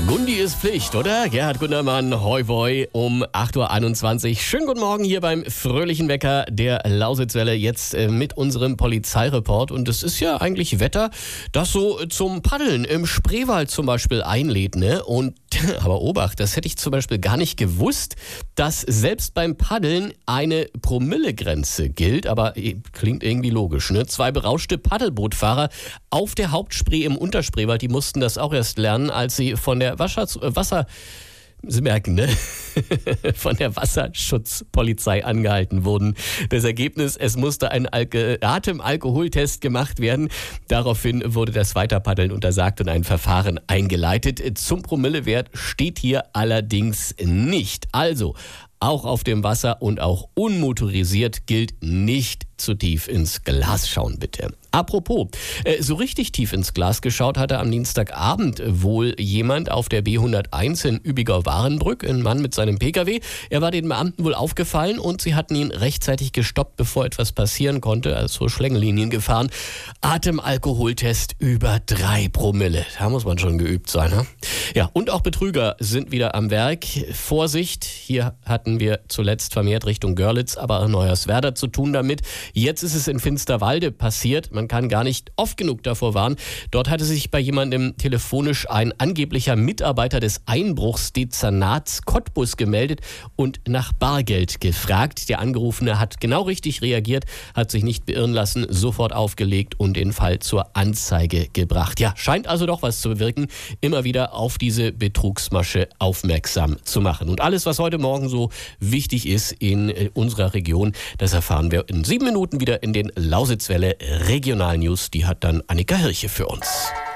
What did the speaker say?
Gundi ist Pflicht, oder? Gerhard Gundermann, hoi voi, um 8.21 Uhr. Schönen guten Morgen hier beim fröhlichen Wecker der Lausitzwelle. Jetzt mit unserem Polizeireport. Und es ist ja eigentlich Wetter, das so zum Paddeln im Spreewald zum Beispiel einlädt, ne? Aber Obacht, das hätte ich zum Beispiel gar nicht gewusst, dass selbst beim Paddeln eine Promillegrenze gilt. Aber klingt irgendwie logisch, ne? 2 berauschte Paddelbootfahrer auf der Hauptspree im Unterspreewald, die mussten das auch erst lernen, als sie von der Sie merken, ne? Von der Wasserschutzpolizei angehalten wurden. Das Ergebnis, es musste ein Atemalkoholtest gemacht werden. Daraufhin wurde das Weiterpaddeln untersagt und ein Verfahren eingeleitet. Zum Promillewert steht hier allerdings nicht. Also, auch auf dem Wasser und auch unmotorisiert gilt nicht zu tief ins Glas schauen, bitte. Apropos, so richtig tief ins Glas geschaut hatte am Dienstagabend wohl jemand auf der B101 in Übiger-Warenbrück, ein Mann mit seinem Pkw. Er war den Beamten wohl aufgefallen und sie hatten ihn rechtzeitig gestoppt, bevor etwas passieren konnte, also Schlängelinien gefahren. Atemalkoholtest über 3 Promille. Da muss man schon geübt sein, ne? Ja, und auch Betrüger sind wieder am Werk. Vorsicht, hier hatten wir zuletzt vermehrt Richtung Görlitz, aber auch Neuerswerda zu tun damit. Jetzt ist es in Finsterwalde passiert. Man kann gar nicht oft genug davor warnen. Dort hatte sich bei jemandem telefonisch ein angeblicher Mitarbeiter des Einbruchsdezernats Cottbus gemeldet und nach Bargeld gefragt. Der Angerufene hat genau richtig reagiert, hat sich nicht beirren lassen, sofort aufgelegt und den Fall zur Anzeige gebracht. Ja, scheint also doch was zu bewirken, immer wieder auf diese Betrugsmasche aufmerksam zu machen. Und alles, was heute Morgen so wichtig ist in unserer Region, das erfahren wir in 7 Minuten wieder in den Lausitzwelle Regionalnews. Die hat dann Annika Hirche für uns.